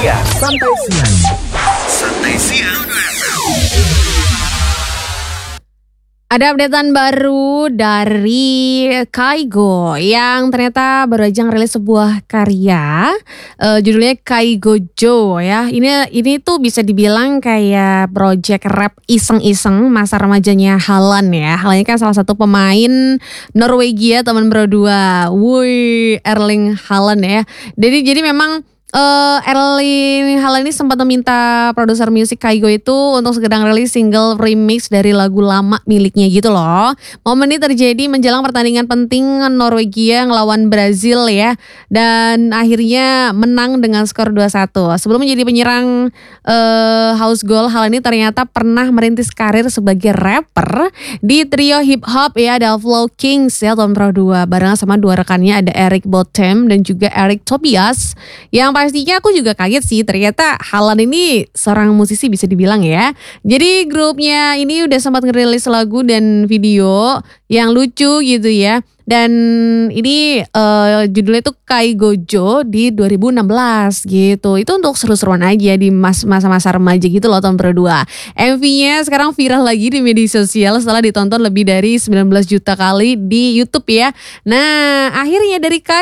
siang. Santai siang. Santai siang. Ada updatean baru dari Kygo yang ternyata baru aja ngerilis sebuah karya, judulnya Kygo Jo ya. Ini tuh bisa dibilang kayak project rap iseng-iseng masa remajanya Haaland ya. Haaland kan salah satu pemain Norwegia teman berdua. Woi, Erling Haaland ya. Jadi memang Erling Haaland ini sempat meminta produser musik Kygo itu untuk segera rilis single remix dari lagu lama miliknya gitu loh. Momen ini terjadi menjelang pertandingan penting Norwegia ngelawan Brazil ya. Dan akhirnya menang dengan skor 2-1. Sebelum menjadi penyerang house goal, Haaland ini ternyata pernah merintis karir sebagai rapper di trio hip hop ya, The Flow Kings ya tahun 2002. Bareng sama dua rekannya ada Eric Botem dan juga Eric Tobias. Yang pastinya aku juga kaget sih, ternyata Haaland ini seorang musisi bisa dibilang ya. Jadi grupnya ini udah sempat ngerilis lagu dan video yang lucu gitu ya. Dan ini judulnya tuh Kygo Jo di 2016 gitu. Itu untuk seru-seruan aja di masa-masa remaja gitu loh tahun berdua. MV-nya sekarang viral lagi di media sosial setelah ditonton lebih dari 19 juta kali di YouTube ya. Nah, akhirnya dari